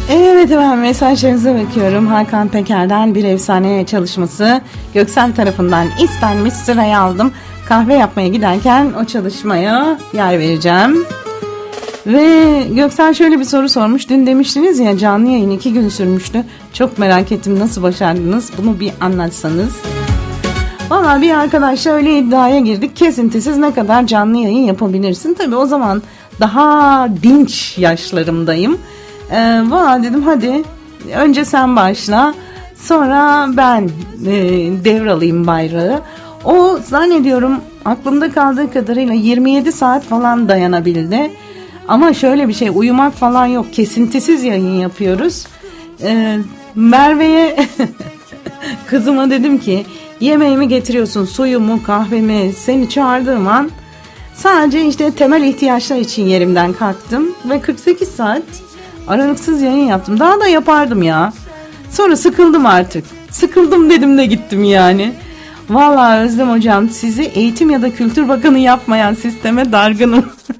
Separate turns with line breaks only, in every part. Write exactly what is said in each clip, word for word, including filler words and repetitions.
Evet efendim, mesajlarınıza bakıyorum. Hakan Peker'den bir efsane çalışması Göksel tarafından istenmiş, sıraya aldım. Kahve yapmaya giderken o çalışmaya yer vereceğim. Ve Göksel şöyle bir soru sormuş. Dün demiştiniz ya, canlı yayın iki gün sürmüştü. Çok merak ettim, nasıl başardınız? Bunu bir anlatsanız. Valla bir arkadaşla öyle iddiaya girdik. Kesintisiz ne kadar canlı yayın yapabilirsin? Tabii o zaman daha dinç yaşlarımdayım. Ee, Valla dedim hadi önce sen başla, sonra ben e, devralayım bayrağı. O zannediyorum aklımda kaldığı kadarıyla yirmi yedi saat falan dayanabildi. Ama şöyle bir şey, uyumak falan yok, kesintisiz yayın yapıyoruz. Ee, Merve'ye kızıma dedim ki yemeğimi getiriyorsun, suyumu, kahvemi, seni çağırdığım an sadece işte temel ihtiyaçlar için yerimden kalktım ve kırk sekiz saat aralıksız yayın yaptım. Daha da yapardım ya. Sonra sıkıldım artık. Sıkıldım dedim de gittim yani. Vallahi Özlem hocam, sizi Eğitim ya da Kültür Bakanı yapmayan sisteme dargınım.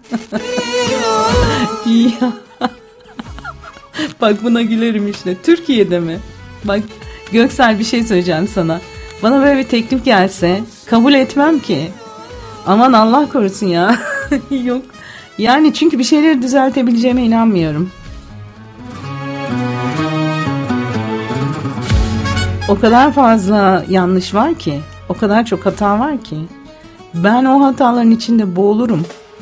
Ya. Bak buna gülerim işte. Türkiye'de mi? Bak Göksel, bir şey söyleyeceğim sana. Bana böyle bir teklif gelse kabul etmem ki. Aman Allah korusun ya. Yok. Yani çünkü bir şeyleri düzeltebileceğime inanmıyorum. O kadar fazla yanlış var ki, o kadar çok hata var ki, ben o hataların içinde boğulurum.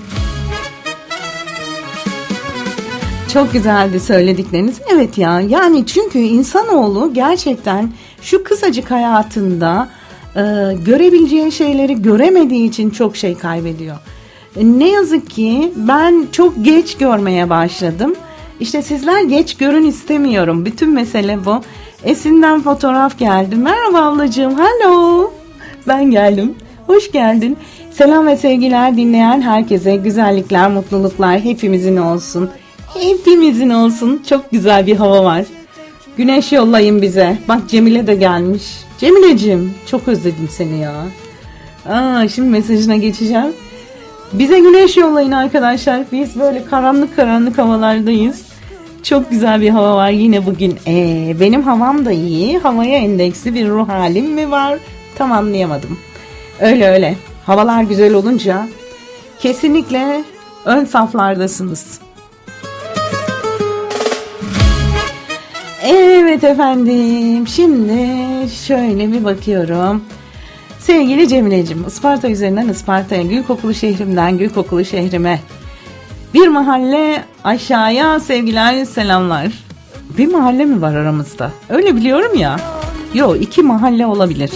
Çok güzeldi söyledikleriniz. Evet ya, yani çünkü insanoğlu gerçekten şu kısacık hayatında e, görebileceği şeyleri göremediği için çok şey kaybediyor. E, ne yazık ki ben çok geç görmeye başladım. İşte sizler geç görün istemiyorum. Bütün mesele bu. Esin'den fotoğraf geldi. Merhaba ablacığım. Hello. Ben geldim. Hoş geldin. Selam ve sevgiler dinleyen herkese. Güzellikler, mutluluklar hepimizin olsun. Hepimizin olsun. Çok güzel bir hava var. Güneş yollayın bize. Bak Cemile de gelmiş. Cemile'cim, çok özledim seni ya. Aa, şimdi mesajına geçeceğim. Bize güneş yollayın arkadaşlar. Biz böyle karanlık karanlık havalardayız. Çok güzel bir hava var yine bugün. Ee, benim havam da iyi. Havaya endeksli bir ruh halim mi var? Tam anlayamadım. Öyle öyle. Havalar güzel olunca kesinlikle ön saflardasınız. Evet efendim. Şimdi şöyle bir bakıyorum. Sevgili Cemile'cim, Isparta üzerinden Isparta'ya, gül kokulu şehrimden gül kokulu şehrime, bir mahalle aşağıya sevgiler, selamlar. Bir mahalle mi var aramızda? Öyle biliyorum ya. Yo, iki mahalle olabilir.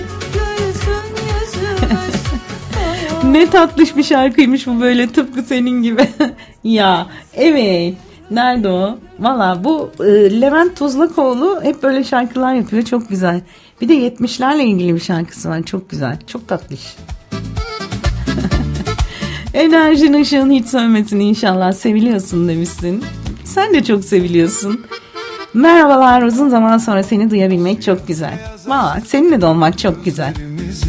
Ne tatlış bir şarkıymış bu, böyle tıpkı senin gibi. Ya evet. Nerede o? Valla bu e, Levent Tuzlakoğlu hep böyle şarkılar yapıyor. Çok güzel. Bir de yetmişlerle ilgili bir şarkısı var. Çok güzel. Çok tatlış. Enerjin, ışığın hiç sönmesin inşallah. Seviliyorsun demişsin. Sen de çok seviliyorsun. Merhabalar, uzun zaman sonra seni duyabilmek çok güzel. Valla seninle de olmak çok güzel.